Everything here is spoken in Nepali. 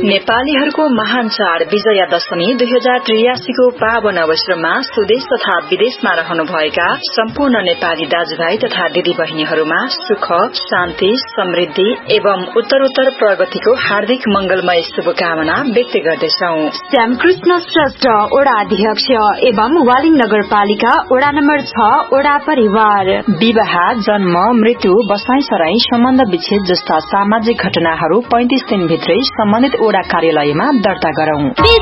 नेपालीहरूको महान चाड विजया दशमी 2083 को पावन अवसरमा स्वदेश तथा विदेशमा रहनुभएका सम्पूर्ण नेपाली दाजुभाइ तथा दिदी बहिनीहरूमा सुख शान्ति समृद्धि एवं उत्तरोत्तर प्रगतिको हार्दिक मंगलमय शुभकामना व्यक्त गर्दछौं। श्यामकृष्ण श्रेष्ठ ओडा अध्यक्ष एवं वालिङ नगरपालिका ओडा नम्बर 6 ओडा परिवार। विवाह जन्म मृत्यु बसाई सराई सम्बन्ध विच्छेद जस्ता सामाजिक घटनाहरू 35 दिनभित्रै सम्बन्धित ओडा कार्यालयमा दर्ता गरौं।